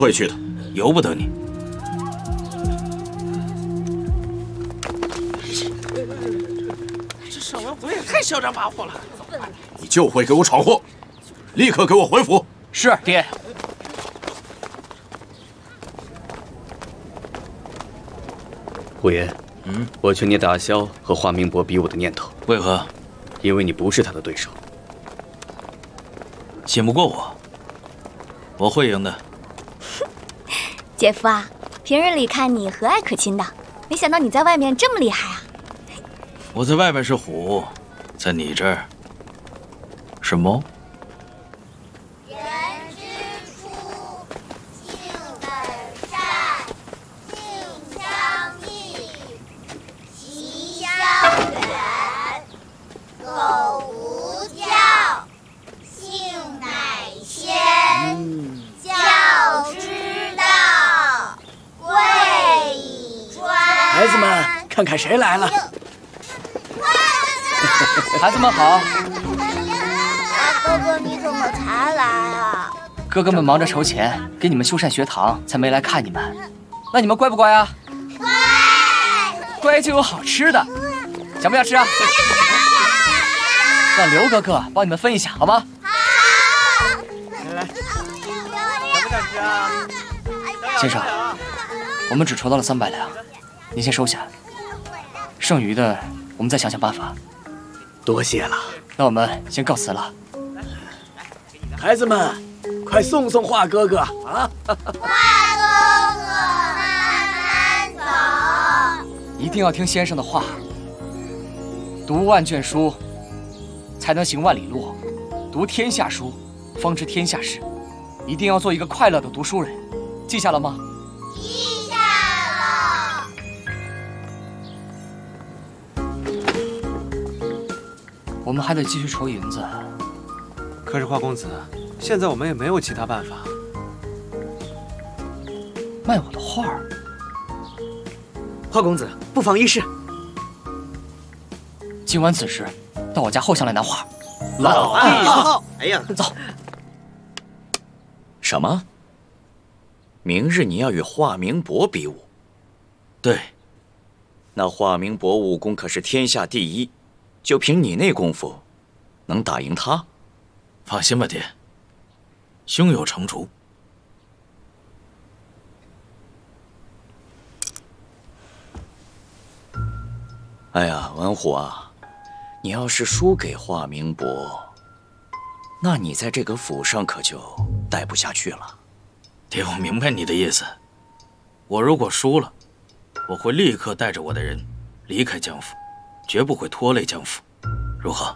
会去的，由不得你。 这邵文虎也太嚣张跋扈了！ 你就会给我闯祸，立刻给我回府。 是，爹。 虎爷，我劝你打消和华明伯比武的念头。 为何？ 因为你不是他的对手。 信不过我，我会赢的。 姐夫啊，平日里看你和蔼可亲的，没想到你在外面这么厉害啊！ 我在外面是虎，在你这儿是猫。 人之初，性本善，性相近，习相远。苟无教，性乃迁。教之道，贵以专。 孩子们，看看谁来了！孩子们好。 大哥哥，你怎么才来啊？ 哥哥们忙着筹钱，给你们修缮学堂，才没来看你们。那你们乖不乖啊？ 乖。 乖就有好吃的，想不想吃啊？让刘哥哥帮你们分一下，好吗？ 好。 来， 想不想吃啊？ 先生，我们只筹到了300两，您先收下，剩余的我们再想想办法。 多谢了。 那我们先告辞了。 孩子们，快送送华哥哥啊！ 华哥哥，慢慢走。 一定要听先生的话，读万卷书，才能行万里路；读天下书，方知天下事。一定要做一个快乐的读书人，记下了吗？ 记下了。 我们还得继续筹银子。 可是华公子，现在我们也没有其他办法。 卖我的画儿？ 华公子，不妨一试。 今晚子时，到我家后巷来拿画。 老弟好。哎呀， 走。 什么？明日你要与华明伯比武？ 对。 那华明伯武功可是天下第一，就凭你那功夫，能打赢他？ 放心吧，爹，胸有成竹。 哎呀，文虎啊，你要是输给华明伯，那你在这个府上可就待不下去了。 爹，我明白你的意思。我如果输了，我会立刻带着我的人离开江府，绝不会拖累江府。如何？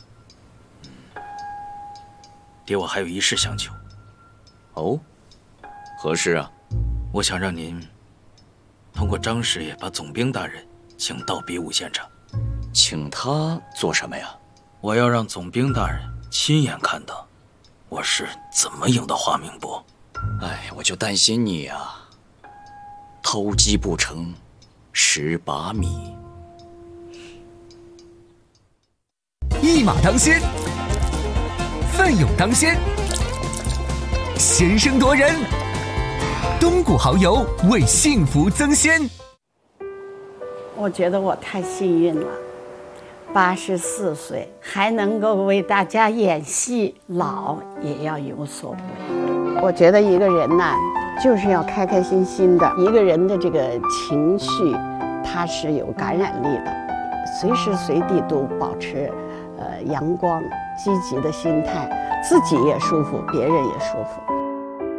爹，我还有一事相求。 哦，何事啊？ 我想让您通过张师爷把总兵大人请到比武现场。 请他做什么呀？ 我要让总兵大人亲眼看到我是怎么赢得华明伯。 哎，我就担心你呀，偷鸡不成蚀把米。 一马当先，奋勇当先，先声夺人，东谷蚝油为幸福增鲜。 我觉得我太幸运了，84岁还能够为大家演戏，老也要有所为。我觉得一个人呢，就是要开开心心的，一个人的这个情绪，它是有感染力的，随时随地都保持阳光积极的心态，自己也舒服，别人也舒服。